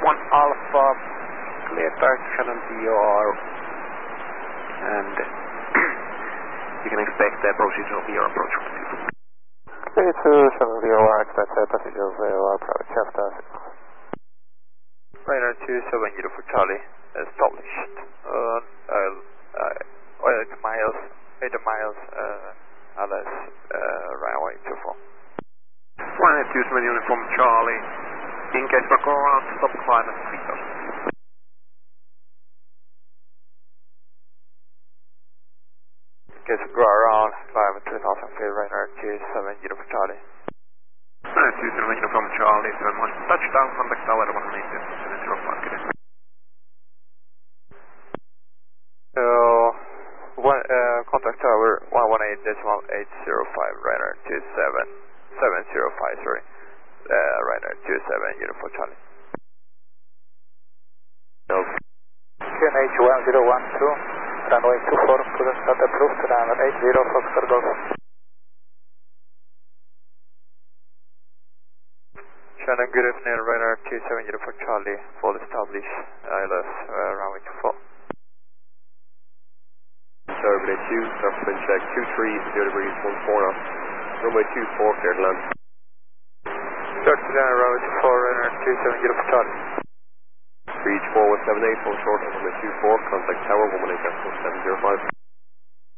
1 Alpha, clear back Shannon DR, and you can expect the approaches of your approach from 2. 3270, expect passengers are private chef traffic. Radar 270 for Charlie, established. 8 miles, LS, runway 24. Ryanair 270 uniform Charlie, in case we're going around, stop climb at 3000. In case we go around, climb at 3000 feet, Ryanair 270 for Charlie. Ryanair 270 uniform Charlie, 71, touchdown, contact tower 180.705, good day. Contact tower 118.805, Ryanair 705, sorry. Ryanair 27, uniform Charlie. QNH 1012, runway 24, present not approved, runway 80, Foxtrot Golf. Shannon, good evening, Ryanair 27, uniform Charlie, full established, ILS, runway 24. Turbine 2, document check 23, 0 degrees, 14 knots, runway 24, clear to land. Start to down, runway 24, Ryanair 27, uniform Charlie. Reach 4178, full short, runway 24, contact tower 118.705.